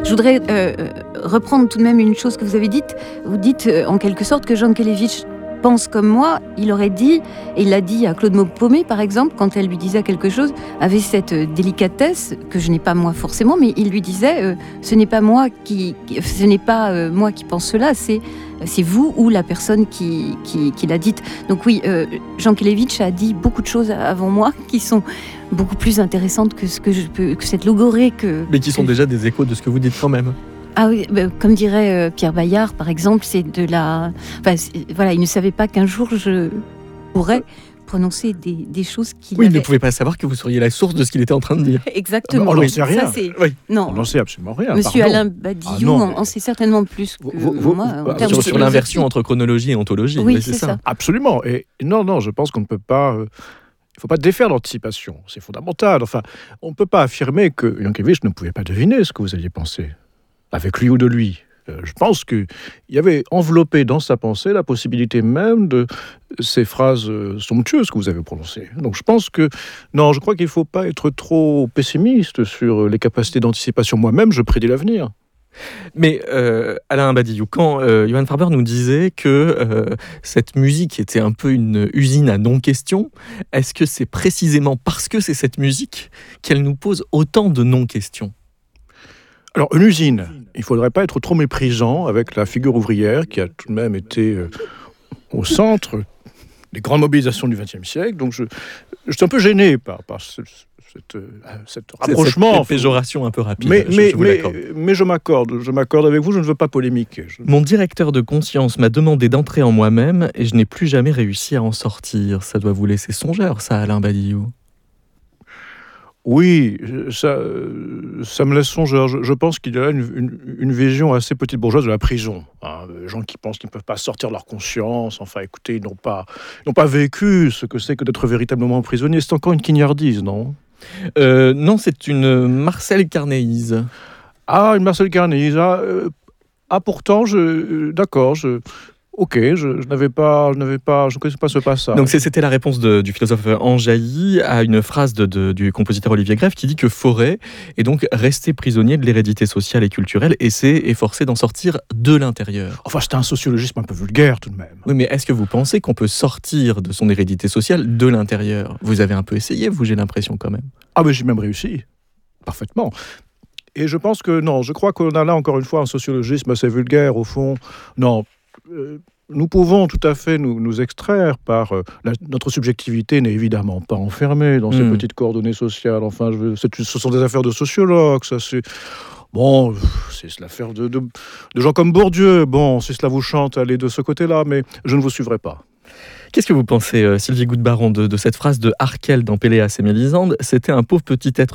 Je voudrais reprendre tout de même une chose que vous avez dite. Vous dites en quelque sorte que Jankélévitch pense comme moi. Il aurait dit, et il l'a dit à Claude Paumé par exemple, quand elle lui disait quelque chose, avait cette délicatesse que je n'ai pas moi forcément, mais il lui disait ce n'est pas moi qui pense cela, c'est vous ou la personne qui l'a dite. Donc oui, Jankélévitch a dit beaucoup de choses avant moi qui sont beaucoup plus intéressantes que cette logorée mais qui sont déjà des échos de ce que vous dites quand même. Ah oui, comme dirait Pierre Bayard, par exemple, c'est de la... voilà, il ne savait pas qu'un jour je pourrais prononcer des choses qu'il Oui, avait... il ne pouvait pas savoir que vous seriez la source de ce qu'il était en train de dire. Exactement. On n'en sait rien. Oui. Non. On n'en sait absolument rien. Monsieur pardon. Alain Badiou en sait certainement plus que moi. En termes de Sur l'inversion entre chronologie et ontologie. Oui, c'est ça. Absolument. Et non, je pense qu'on ne peut pas... il ne faut pas défaire l'anticipation. C'est fondamental. Enfin, on ne peut pas affirmer que Jankélévitch ne pouvait pas deviner ce que vous alliez penser, avec lui ou de lui. Je pense qu'il y avait enveloppé dans sa pensée la possibilité même de ces phrases somptueuses que vous avez prononcées. Donc je pense que... Non, je crois qu'il ne faut pas être trop pessimiste sur les capacités d'anticipation. Moi-même, je prédis l'avenir. Mais Alain Badiou, quand Johann Farber nous disait que cette musique était un peu une usine à non-questions, est-ce que c'est précisément parce que c'est cette musique qu'elle nous pose autant de non-questions ? Alors, une usine, il ne faudrait pas être trop méprisant avec la figure ouvrière qui a tout de même été au centre des grandes mobilisations du XXe siècle. Donc, je suis un peu gêné par cet rapprochement. Cette péjoration un peu rapide. Mais je m'accorde avec vous, je ne veux pas polémiquer. Mon directeur de conscience m'a demandé d'entrer en moi-même et je n'ai plus jamais réussi à en sortir. Ça doit vous laisser songeur, ça, Alain Badiou. Oui, ça me laisse songeur. Je pense qu'il y a là une vision assez petite bourgeoise de la prison. Des gens qui pensent qu'ils ne peuvent pas sortir de leur conscience. Enfin, écoutez, ils n'ont pas vécu ce que c'est que d'être véritablement prisonnier. C'est encore une quignardise, non ? Non, c'est une Marcel Carnéise. Ah, une Marcel Carnéise. Pourtant, d'accord, ok, je ne connaissais pas ce passage. Donc c'était la réponse du philosophe Anjaï à une phrase du compositeur Olivier Greff qui dit que Fauré est donc resté prisonnier de l'hérédité sociale et culturelle et s'est efforcé d'en sortir de l'intérieur. Enfin, c'est un sociologisme un peu vulgaire tout de même. Oui, mais est-ce que vous pensez qu'on peut sortir de son hérédité sociale de l'intérieur ? Vous avez un peu essayé, vous, j'ai l'impression quand même. Ah, mais j'ai même réussi. Parfaitement. Et je pense que non, je crois qu'on a là encore une fois un sociologisme assez vulgaire au fond. Non. Nous pouvons tout à fait nous extraire par... notre subjectivité n'est évidemment pas enfermée dans ces petites coordonnées sociales. Enfin, ce sont des affaires de sociologues, ça c'est... Bon, c'est l'affaire de gens comme Bourdieu. Bon, si cela vous chante, allez de ce côté-là, mais je ne vous suivrai pas. Qu'est-ce que vous pensez, Sylvie Goude-Baron, de cette phrase de Harkel dans Péléas et Mélisande ? C'était un pauvre petit être